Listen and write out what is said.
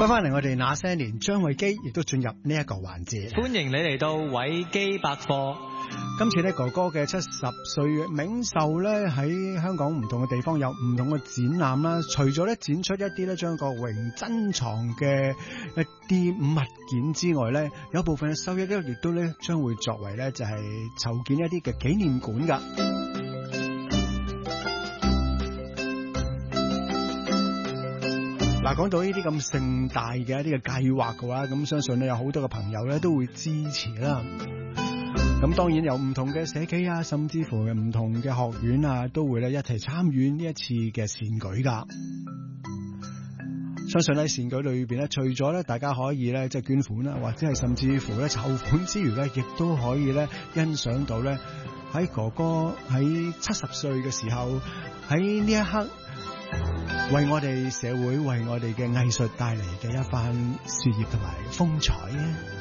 翻嚟我哋那些年，張衛基亦都進入呢一個環節。 歡迎你嚟到維基百科。 今次咧哥哥嘅70歲冥壽咧喺香港唔同嘅地方有唔同嘅展覽啦，除咗咧展出一啲咧張國榮珍藏嘅一啲物件之外咧，有部分嘅收益咧亦都咧將會作為咧就係籌建一啲嘅紀念館噶。嗱，講到呢啲咁盛大嘅一啲嘅計劃嘅話，咁相信咧有好多嘅朋友咧都會支持啦。咁當然有唔同嘅社企啊，甚至乎唔同嘅學院啊，都會咧一齊參與呢一次嘅善舉噶。相信喺善舉裏邊咧，除咗咧大家可以咧即係捐款啦，或者係甚至乎咧籌款之餘咧，亦都可以咧欣賞到咧喺哥哥喺70歲嘅時候喺呢一刻為我哋社會、為我哋嘅藝術帶嚟嘅一番事業同埋風采啊！